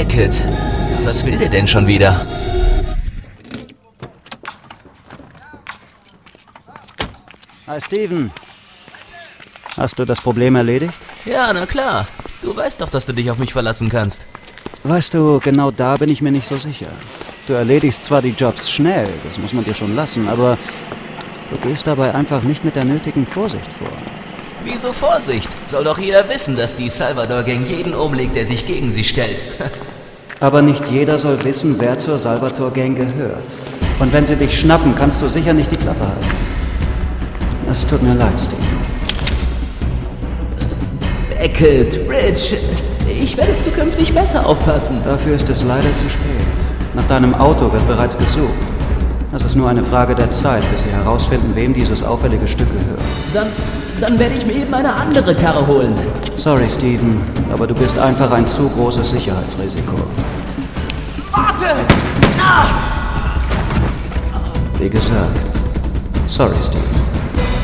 Beckett, was will der denn schon wieder? Hi Steven. Hast du das Problem erledigt? Ja, na klar. Du weißt doch, dass du dich auf mich verlassen kannst. Weißt du, genau da bin ich mir nicht so sicher. Du erledigst zwar die Jobs schnell, das muss man dir schon lassen, aber du gehst dabei einfach nicht mit der nötigen Vorsicht vor. Wieso Vorsicht? Soll doch jeder wissen, dass die Salvador-Gang jeden umlegt, der sich gegen sie stellt. Aber nicht jeder soll wissen, wer zur Salvador-Gang gehört. Und wenn sie dich schnappen, kannst du sicher nicht die Klappe halten. Es tut mir leid, Steve. Beckett, Rich, ich werde zukünftig besser aufpassen. Dafür ist es leider zu spät. Nach deinem Auto wird bereits gesucht. Es ist nur eine Frage der Zeit, bis sie herausfinden, wem dieses auffällige Stück gehört. Dann werde ich mir eben eine andere Karre holen. Sorry, Steven, aber du bist einfach ein zu großes Sicherheitsrisiko. Warte! Ah! Wie gesagt, sorry, Steven.